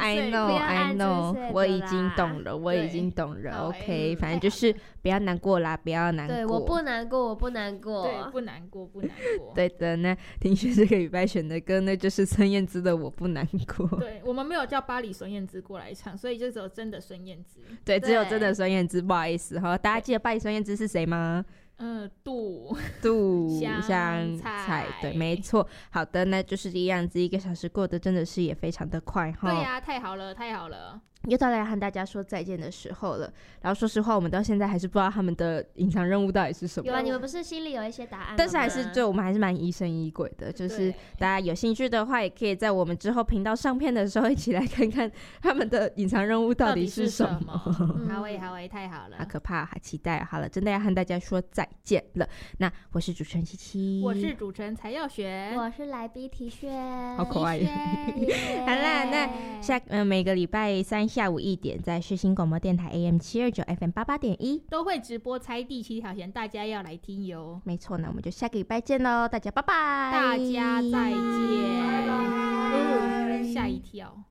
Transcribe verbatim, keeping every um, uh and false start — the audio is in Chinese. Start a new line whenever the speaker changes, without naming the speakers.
I know I know， 我已经懂了，我已经懂了。OK， 反正就是不要难过啦，不要难过。
对，我不难过，我不难过。
对，不难过，不难过。
对的，那庭轩这个礼拜选的歌呢，就是孙燕姿的《我不难过》。
对，我们没有叫巴黎孙燕姿过来唱，所以就只有真的孙燕姿。
对，只有真的孙燕姿，不好意思哈。大家记得巴黎孙燕姿是谁吗？
嗯，杜
杜
香
菜，对，没错。好的，那就是这样子，一个小时过得真的是也非常的快哈。
对呀、啊，太好了，太好了。
又到来和大家说再见的时候了，然后说实话，我们到现在还是不知道他们的隐藏任务到底是什么。
有啊，你们不是心里有一些答案吗？
但是还是对我们还是蛮疑神疑鬼的，就是大家有兴趣的话，也可以在我们之后频道上片的时候一起来看看他们的隐藏任务到底是什么。
好诶，好诶，太好了，
好可怕，好期待。好了，真的要和大家说再见了。那我是主持人七七，
我是主持人才耀璇，
我是来宾提轩，
好可爱。好啦，那下呃每个礼拜三下午一点，在世新广播电台 A M 七二九 F M 八八点一
都会直播猜第七条弦，大家要来听哟。
没错，那我们就下个礼拜见喽，大家拜拜，
大家再见，拜拜，吓一跳。